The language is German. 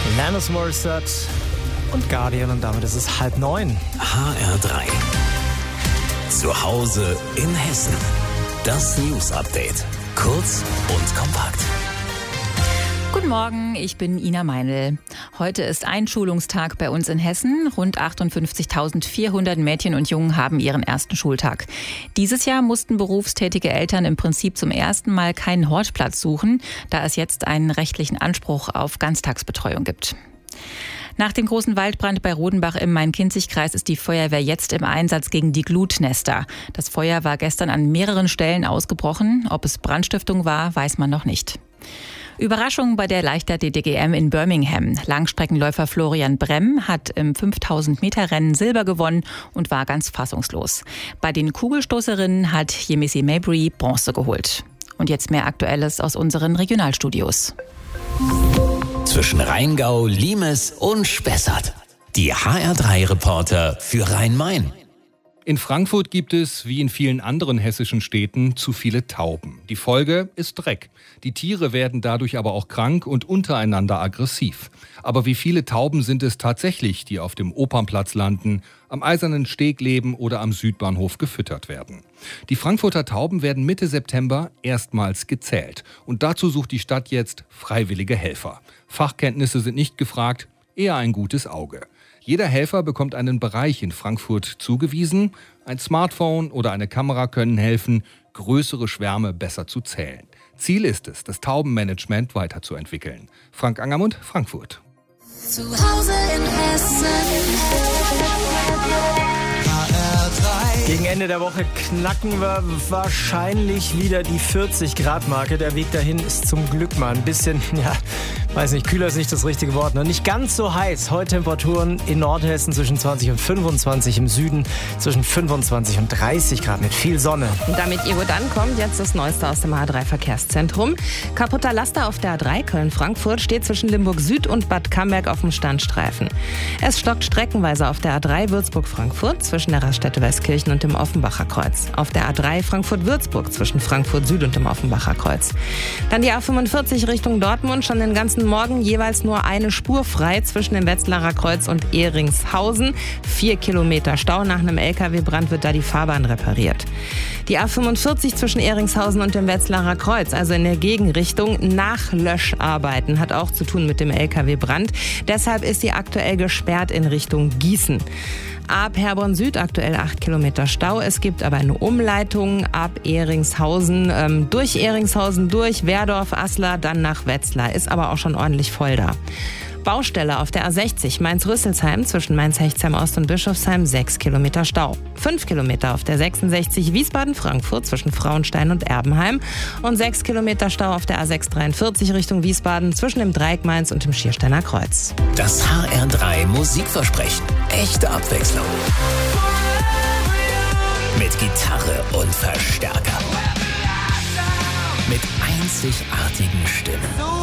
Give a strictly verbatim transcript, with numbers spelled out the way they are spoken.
Alanis Morissette und Guardian und damit ist es halb neun. H R drei. Zu Hause in Hessen. Das News Update. Kurz und kompakt. Guten Morgen, ich bin Ina Meinl. Heute ist Einschulungstag bei uns in Hessen. Rund achtundfünfzigtausendvierhundert Mädchen und Jungen haben ihren ersten Schultag. Dieses Jahr mussten berufstätige Eltern im Prinzip zum ersten Mal keinen Hortplatz suchen, da es jetzt einen rechtlichen Anspruch auf Ganztagsbetreuung gibt. Nach dem großen Waldbrand bei Rodenbach im Main-Kinzig-Kreis ist die Feuerwehr jetzt im Einsatz gegen die Glutnester. Das Feuer war gestern an mehreren Stellen ausgebrochen. Ob es Brandstiftung war, weiß man noch nicht. Überraschung bei der Leichtathletik-E M in Birmingham. Langstreckenläufer Florian Bremm hat im fünftausend Meter Rennen Silber gewonnen und war ganz fassungslos. Bei den Kugelstoßerinnen hat Yemisi Mabry Bronze geholt. Und jetzt mehr Aktuelles aus unseren Regionalstudios. Zwischen Rheingau, Limes und Spessart. Die H R drei Reporter für Rhein-Main. In Frankfurt gibt es, wie in vielen anderen hessischen Städten, zu viele Tauben. Die Folge ist Dreck. Die Tiere werden dadurch aber auch krank und untereinander aggressiv. Aber wie viele Tauben sind es tatsächlich, die auf dem Opernplatz landen, am Eisernen Steg leben oder am Südbahnhof gefüttert werden? Die Frankfurter Tauben werden Mitte September erstmals gezählt. Und dazu sucht die Stadt jetzt freiwillige Helfer. Fachkenntnisse sind nicht gefragt, eher ein gutes Auge. Jeder Helfer bekommt einen Bereich in Frankfurt zugewiesen. Ein Smartphone oder eine Kamera können helfen, größere Schwärme besser zu zählen. Ziel ist es, das Taubenmanagement weiterzuentwickeln. Frank Angermund, Frankfurt. Zu Hause in Hessen. Gegen Ende der Woche knacken wir wahrscheinlich wieder die vierzig Grad Marke. Der Weg dahin ist zum Glück mal ein bisschen, ja, weiß nicht, kühler ist nicht das richtige Wort, ne? Nicht ganz so heiß. Heute Temperaturen in Nordhessen zwischen zwanzig und fünfundzwanzig, im Süden zwischen fünfundzwanzig und dreißig Grad mit viel Sonne. Und damit ihr gut ankommt, jetzt das Neueste aus dem A drei Verkehrszentrum. Kaputter Laster auf der A drei Köln-Frankfurt steht zwischen Limburg Süd und Bad Camberg auf dem Standstreifen. Es stockt streckenweise auf der A drei Würzburg-Frankfurt zwischen der Raststätte Westkirchen und dem Offenbacher Kreuz. Auf der A drei Frankfurt-Würzburg zwischen Frankfurt Süd und dem Offenbacher Kreuz. Dann die A fünfundvierzig Richtung Dortmund, schon den ganzen Morgen jeweils nur eine Spur frei zwischen dem Wetzlarer Kreuz und Ehringshausen. Vier Kilometer Stau. Nach einem L K W-Brand wird da die Fahrbahn repariert. Die A fünfundvierzig zwischen Ehringshausen und dem Wetzlarer Kreuz, also in der Gegenrichtung, nach Löscharbeiten, hat auch zu tun mit dem L K W-Brand. Deshalb ist sie aktuell gesperrt in Richtung Gießen. Ab Herborn Süd aktuell acht Kilometer Stau. Es gibt aber eine Umleitung ab Ehringshausen, ähm, durch Ehringshausen, durch Werdorf, Aslar, dann nach Wetzlar. Ist aber auch schon ordentlich voll da. Baustelle auf der A sechzig Mainz-Rüsselsheim zwischen Mainz-Hechtsheim Ost und Bischofsheim, sechs Kilometer Stau. fünf Kilometer auf der sechsundsechzig Wiesbaden-Frankfurt zwischen Frauenstein und Erbenheim und sechs Kilometer Stau auf der A sechs dreiundvierzig Richtung Wiesbaden zwischen dem Dreieck Mainz und dem Schiersteiner Kreuz. Das H R drei Musikversprechen. Echte Abwechslung. Mit Gitarre und Verstärker. Mit einzigartigen Stimmen.